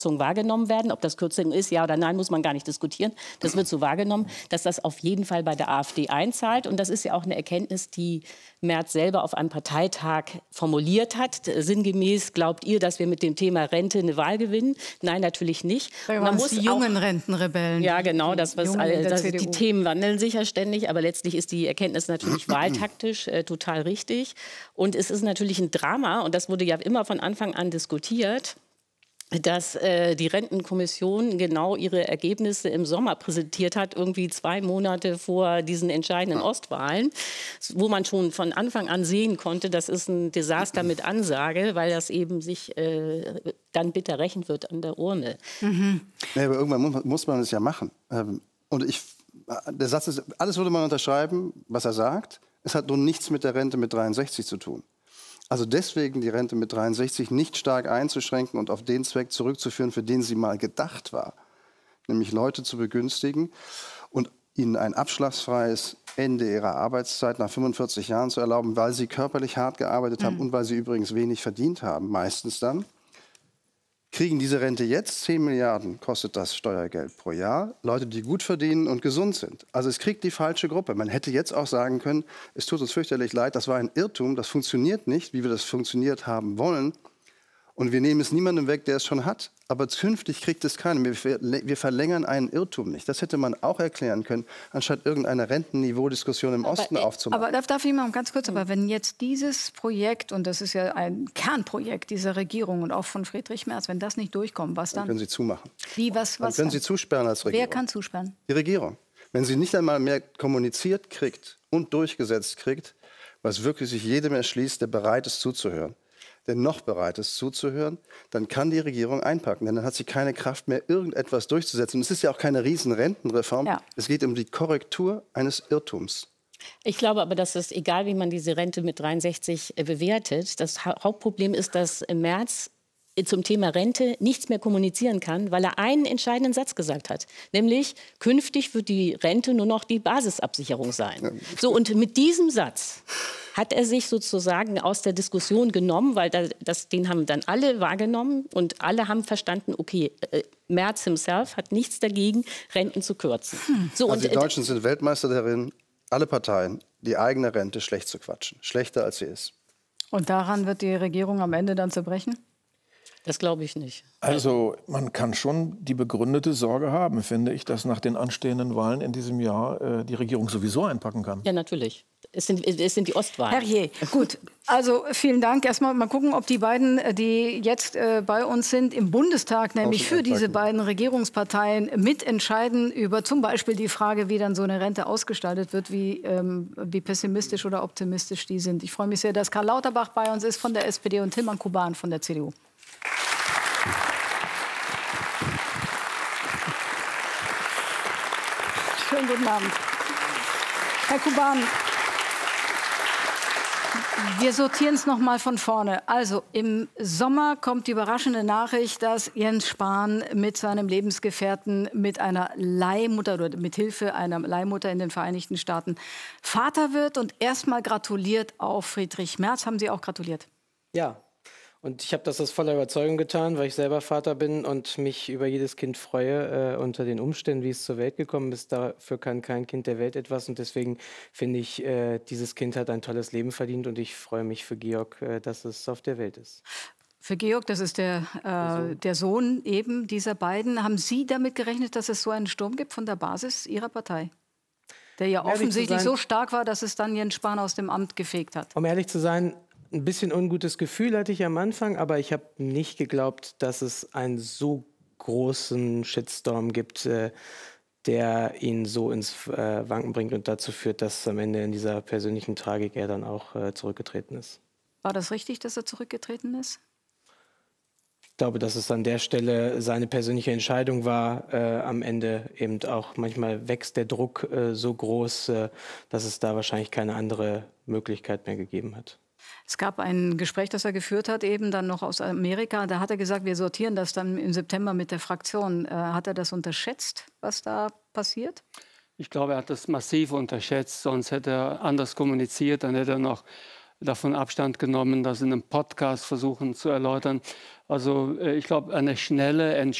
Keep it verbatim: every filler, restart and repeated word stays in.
wahrgenommen werden. Ob das Kürzung ist, ja oder nein, muss man gar nicht diskutieren. Das wird so wahrgenommen, dass das auf jeden Fall bei der AfD einzahlt. Und das ist ja auch eine Erkenntnis, die Merz selber auf einem Parteitag formuliert hat. Sinngemäß, glaubt ihr, dass wir mit dem Thema Rente eine Wahl gewinnen? Nein, natürlich nicht. Man muss die jungen auch, Rentenrebellen. Ja, genau. Das, was alle, das, die Themen wandeln sich ja ständig. Aber letztlich ist die Erkenntnis natürlich wahltaktisch äh, total richtig. Und es ist natürlich ein Drama. Und das wurde ja immer von Anfang an diskutiert, dass äh, die Rentenkommission genau ihre Ergebnisse im Sommer präsentiert hat, irgendwie zwei Monate vor diesen entscheidenden Ostwahlen, wo man schon von Anfang an sehen konnte, das ist ein Desaster mit Ansage, weil das eben sich äh, dann bitter rächen wird an der Urne. Mhm. Ja, aber irgendwann muss, muss man es ja machen. Und ich, der Satz ist, alles würde man unterschreiben, was er sagt. Es hat nun nichts mit der Rente mit dreiundsechzig zu tun. Also deswegen die Rente mit dreiundsechzig nicht stark einzuschränken und auf den Zweck zurückzuführen, für den sie mal gedacht war. Nämlich Leute zu begünstigen und ihnen ein abschlagsfreies Ende ihrer Arbeitszeit nach fünfundvierzig Jahren zu erlauben, weil sie körperlich hart gearbeitet haben mhm. und weil sie übrigens wenig verdient haben, meistens dann. Kriegen diese Rente jetzt, zehn Milliarden kostet das Steuergeld pro Jahr, Leute, die gut verdienen und gesund sind. Also es kriegt die falsche Gruppe. Man hätte jetzt auch sagen können, es tut uns fürchterlich leid, das war ein Irrtum, das funktioniert nicht, wie wir das funktioniert haben wollen. Und wir nehmen es niemandem weg, der es schon hat. Aber künftig kriegt es keiner. Wir, wir verlängern einen Irrtum nicht. Das hätte man auch erklären können, anstatt irgendeine Rentenniveau-Diskussion im Osten aber, aufzumachen. Aber darf, darf ich mal ganz kurz, aber wenn jetzt dieses Projekt, und das ist ja ein Kernprojekt dieser Regierung und auch von Friedrich Merz, wenn das nicht durchkommt, was dann? Dann können Sie zumachen. Wie, was, was dann können dann? Sie zusperren als Regierung. Wer kann zusperren? Die Regierung. Wenn sie nicht einmal mehr kommuniziert kriegt und durchgesetzt kriegt, was wirklich sich jedem erschließt, der bereit ist zuzuhören, der noch bereit ist zuzuhören, dann kann die Regierung einpacken. Denn dann hat sie keine Kraft mehr, irgendetwas durchzusetzen. Und es ist ja auch keine Riesenrentenreform. Ja. Es geht um die Korrektur eines Irrtums. Ich glaube aber, dass es, egal wie man diese Rente mit dreiundsechzig bewertet, das Hauptproblem ist, dass im März zum Thema Rente nichts mehr kommunizieren kann, weil er einen entscheidenden Satz gesagt hat. Nämlich, künftig wird die Rente nur noch die Basisabsicherung sein. Ja. So, und mit diesem Satz hat er sich sozusagen aus der Diskussion genommen, weil das, das, den haben dann alle wahrgenommen und alle haben verstanden, okay, äh, Merz himself hat nichts dagegen, Renten zu kürzen. Hm. So, also und, die Deutschen sind Weltmeister darin, alle Parteien, die eigene Rente schlecht zu quatschen. Schlechter, als sie ist. Und daran wird die Regierung am Ende dann zerbrechen? Das glaube ich nicht. Also man kann schon die begründete Sorge haben, finde ich, dass nach den anstehenden Wahlen in diesem Jahr äh, die Regierung sowieso einpacken kann. Ja, natürlich. Es sind, es sind die Ostwahlen. Herrje, gut. Also vielen Dank. Erstmal mal gucken, ob die beiden, die jetzt äh, bei uns sind im Bundestag, nämlich für diese beiden Regierungsparteien, mitentscheiden über zum Beispiel die Frage, wie dann so eine Rente ausgestaltet wird, wie, ähm, wie pessimistisch oder optimistisch die sind. Ich freue mich sehr, dass Karl Lauterbach bei uns ist von der S P D und Tilman Kuban von der C D U. Schönen guten Abend. Herr Kuban, wir sortieren es noch mal von vorne. Also im Sommer kommt die überraschende Nachricht, dass Jens Spahn mit seinem Lebensgefährten mit einer Leihmutter oder mit Hilfe einer Leihmutter in den Vereinigten Staaten Vater wird und erstmal gratuliert auf Friedrich Merz. Haben Sie auch gratuliert? Ja. Und ich habe das aus voller Überzeugung getan, weil ich selber Vater bin und mich über jedes Kind freue, äh, unter den Umständen, wie es zur Welt gekommen ist. Dafür kann kein Kind der Welt etwas. Und deswegen finde ich, äh, dieses Kind hat ein tolles Leben verdient. Und ich freue mich für Georg, äh, dass es auf der Welt ist. Für Georg, das ist der, äh, der, Sohn. der Sohn eben dieser beiden. Haben Sie damit gerechnet, dass es so einen Sturm gibt von der Basis Ihrer Partei? Der ja offensichtlich so stark war, dass es dann Jens Spahn aus dem Amt gefegt hat. Um ehrlich zu sein, ein bisschen ungutes Gefühl hatte ich am Anfang, aber ich habe nicht geglaubt, dass es einen so großen Shitstorm gibt, äh, der ihn so ins äh, Wanken bringt und dazu führt, dass am Ende in dieser persönlichen Tragik er dann auch äh, zurückgetreten ist. War das richtig, dass er zurückgetreten ist? Ich glaube, dass es an der Stelle seine persönliche Entscheidung war. Äh, am Ende eben auch manchmal wächst der Druck äh, so groß, äh, dass es da wahrscheinlich keine andere Möglichkeit mehr gegeben hat. Es gab ein Gespräch, das er geführt hat, eben dann noch aus Amerika. Da hat er gesagt, wir sortieren das dann im September mit der Fraktion. Äh, hat er das unterschätzt, was da passiert? Ich glaube, er hat das massiv unterschätzt. Sonst hätte er anders kommuniziert. Dann hätte er noch davon Abstand genommen, das in einem Podcast versuchen zu erläutern. Also ich glaube, eine schnelle Entscheidung